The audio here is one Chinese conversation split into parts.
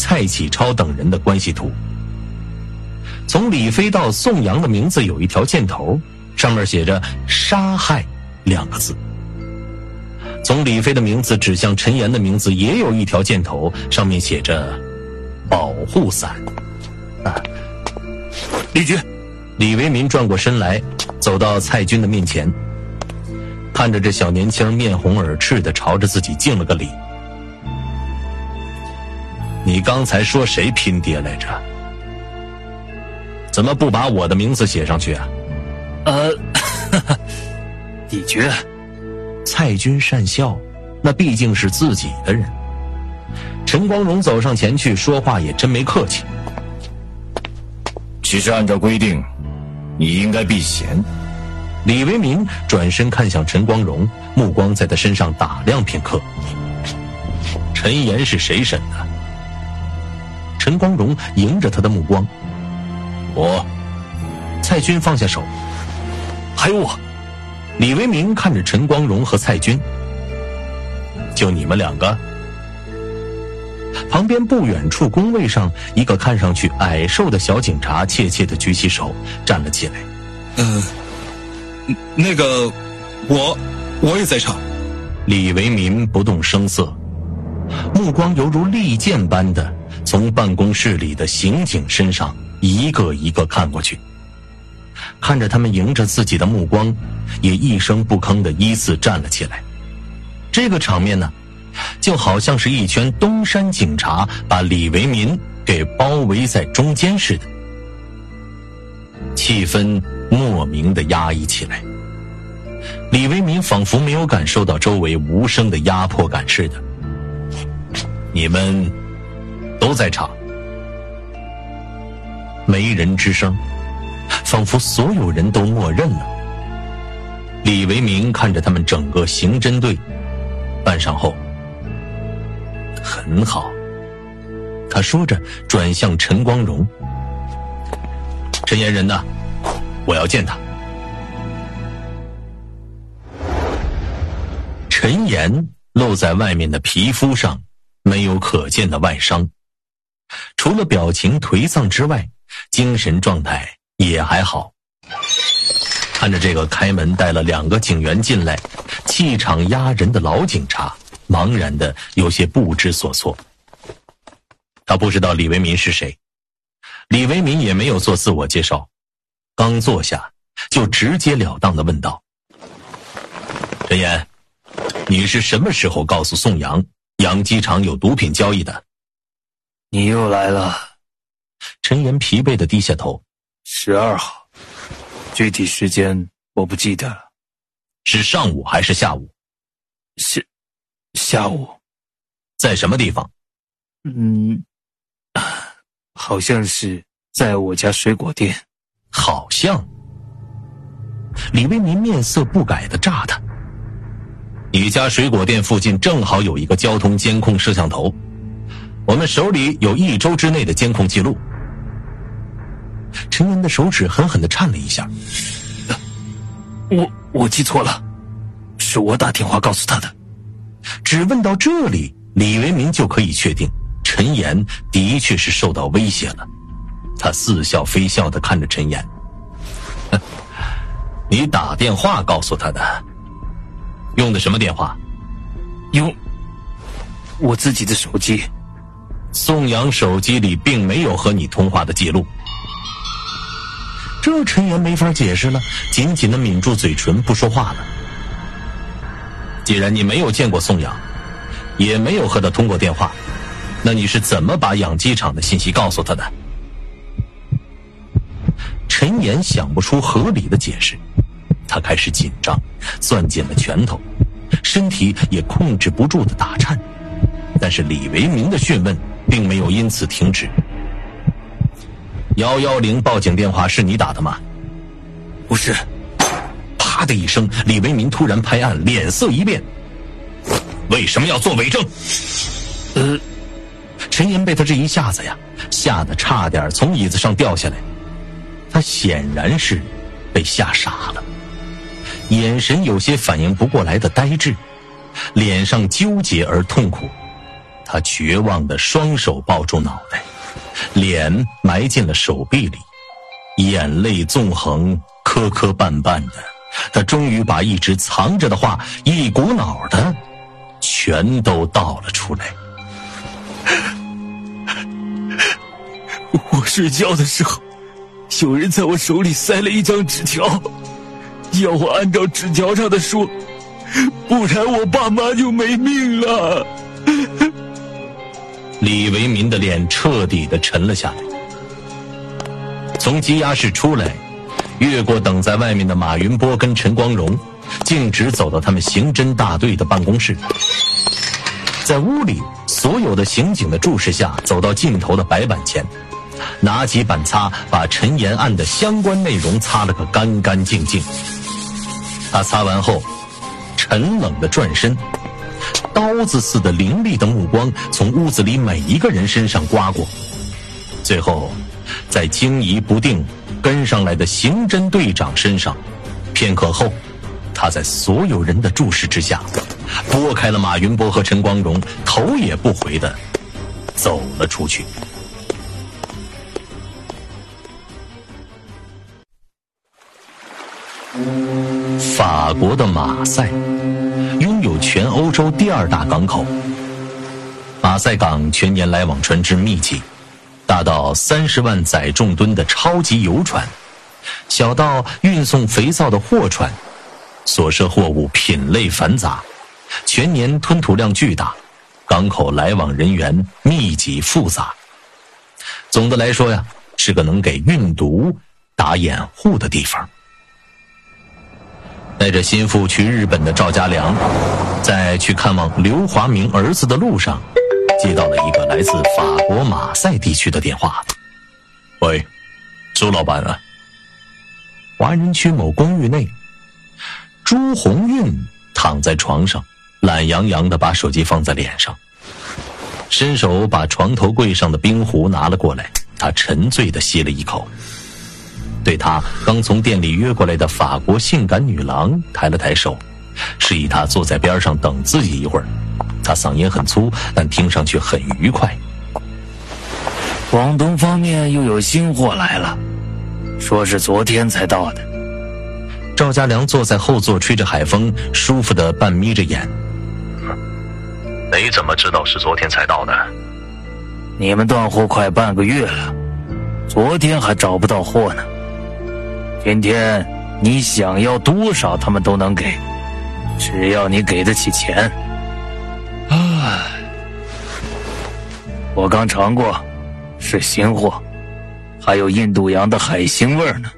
蔡启超等人的关系图。从李飞到宋阳的名字有一条箭头，上面写着杀害2个字。从李飞的名字指向陈岩的名字也有一条箭头，上面写着保护伞。 李局。 李维民转过身来，走到蔡军的面前，看着这小年轻面红耳赤的朝着自己敬了个礼。你刚才说谁拼爹来着？怎么不把我的名字写上去啊？ 李局。 蔡军讪笑，那毕竟是自己的人。陈光荣走上前去，说话也真没客气。 其实按照规定，你应该避嫌。 李维民转身看向陈光荣，目光在他身上打量片刻。陈岩是谁审的？陈光荣迎着他的目光。我。蔡军放下手。 还有我。 李维民看着陈光荣和蔡军。就你们2个？旁边不远处工位上，一个看上去矮瘦的小警察怯怯地举起手站了起来。 那个我也在场。 李维民不动声色，目光犹如利剑般的从办公室里的刑警身上一个一个看过去，看着他们迎着自己的目光，也一声不吭地依次站了起来。这个场面呢，就好像是一圈东山警察把李维民给包围在中间似的，气氛莫名的压抑起来。李维民仿佛没有感受到周围无声的压迫感似的。你们都在场？没人吱声，仿佛所有人都默认了。李维民看着他们整个刑侦队，半晌后，很好，他说着转向陈光荣。陈岩人呢？我要见他。陈岩露在外面的皮肤上没有可见的外伤，除了表情颓丧之外，精神状态也还好。看着这个开门带了2个警员进来，气场压人的老警察，茫然的有些不知所措。他不知道李维民是谁，李维民也没有做自我介绍，刚坐下就直截了当的问道：陈岩，你是什么时候告诉宋阳杨机场有毒品交易的？ 你又来了。 陈岩疲惫的低下头。 12号，具体时间我不记得了。 是上午还是下午？ 是下午。 在什么地方？ 好像是在我家水果店。 好像。李维民面色不改地炸他。你家水果店附近正好有一个交通监控摄像头，我们手里有1周之内的监控记录。陈岩的手指狠狠地颤了一下。 我记错了，是我打电话告诉他的。 只问到这里，李维民就可以确定陈岩的确是受到威胁了。他似笑非笑地看着陈岩。你打电话告诉他的？用的什么电话？ 用我自己的手机。 宋阳手机里并没有和你通话的记录。这陈岩没法解释了，紧紧地抿住嘴唇不说话了。既然你没有见过宋阳，也没有和他通过电话，那你是怎么把养鸡场的信息告诉他的？陈岩想不出合理的解释，他开始紧张，攥紧了拳头，身体也控制不住的打颤。但是李维民的讯问并没有因此停止。110报警电话是你打的吗？ 不是。 啪的一声，李维民突然拍案，脸色一变。为什么要做伪证？陈岩被他这一下子呀，吓得差点从椅子上掉下来。他显然是被吓傻了，眼神有些反应不过来的呆滞，脸上纠结而痛苦。他他绝望地双手抱住脑袋，脸埋进了手臂里，眼泪纵横，磕磕绊绊的。他终于把一直藏着的话一股脑的全都倒了出来。 我睡觉的时候，有人在我手里塞了一张纸条，要我按照纸条上的说，不然我爸妈就没命了。 李维民的脸彻底地沉了下来。从羁押室出来，越过等在外面的马云波跟陈光荣，径直走到他们刑侦大队的办公室。在屋里所有的刑警的注视下，走到尽头的白板前，拿起板擦把陈岩案的相关内容擦了个干干净净。他擦完后沉冷地转身，刀子似的凌厉的目光从屋子里每一个人身上刮过，最后在惊疑不定跟上来的刑侦队长身上。片刻后，他在所有人的注视之下拨开了马云波和陈光荣，头也不回地走了出去。法国的马赛拥有全欧洲第2大港口。马赛港全年来往船只密集，大到30万载重吨的超级游船，小到运送肥皂的货船，所涉货物品类繁杂，全年吞吐量巨大，港口来往人员密集复杂。总的来说呀，是个能给运毒打掩护的地方。带着心腹去日本的赵家良，在去看望刘华明儿子的路上，接到了一个来自法国马赛地区的电话。 喂，周老板啊。 华人区某公寓内，朱红运躺在床上，懒洋洋地把手机放在脸上，伸手把床头柜上的冰壶拿了过来，他沉醉地吸了一口，对他刚从店里约过来的法国性感女郎抬了抬手，示意他坐在边上等自己一会儿。他嗓音很粗，但听上去很愉快。 广东方面又有新货来了，说是昨天才到的。 赵家良坐在后座吹着海风，舒服地半眯着眼。 你怎么知道是昨天才到的？ 你们断货快半个月了，昨天还找不到货呢。今天你想要多少他们都能给，只要你给得起钱。我刚尝过，是新货，还有印度洋的海腥味呢。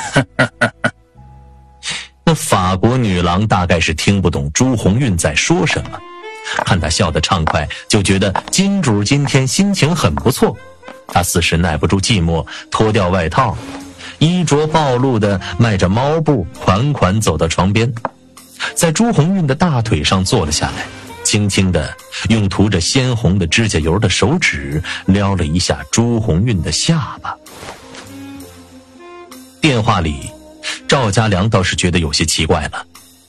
那法国女郎大概是听不懂朱红运在说什么，看她笑得畅快，就觉得金主今天心情很不错。她似是耐不住寂寞，脱掉外套，衣着暴露的迈着猫步，款款走到床边，在朱红运的大腿上坐了下来，轻轻地用涂着鲜红的指甲油的手指撩了一下朱红运的下巴。电话里赵家良倒是觉得有些奇怪了。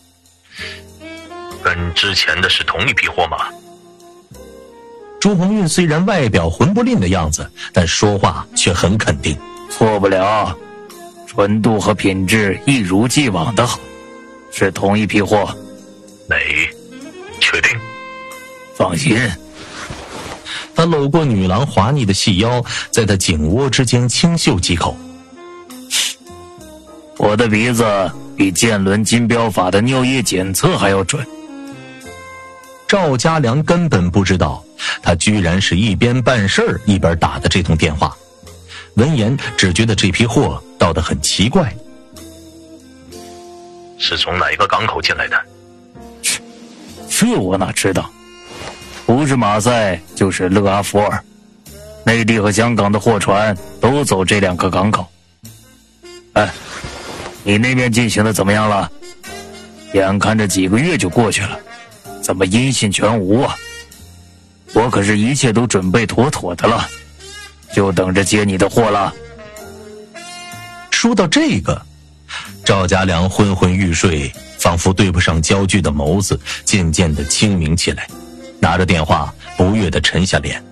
跟之前的是同一批货吗？ 朱红运虽然外表混不吝的样子，但说话却很肯定。 错不了，纯度和品质一如既往的好，是同一批货。 你确定？ 放心。 他搂过女郎滑腻的细腰，在她颈窝之间轻嗅几口。 我的鼻子比剑伦金标法的尿液检测还要准。 赵家良根本不知道，他居然是一边办事儿一边打的这通电话。闻言只觉得这批货到得很奇怪。 是从哪一个港口进来的？ 这我哪知道，不是马赛就是勒阿弗尔，内地和香港的货船都走这2个港口。哎，你那边进行的怎么样了？眼看着几个月就过去了，怎么音信全无啊？我可是一切都准备妥妥的了，就等着接你的货了。 说到这个，赵家良昏昏欲睡，仿佛对不上焦距的眸子渐渐地清明起来。 拿着电话不悦地沉下脸。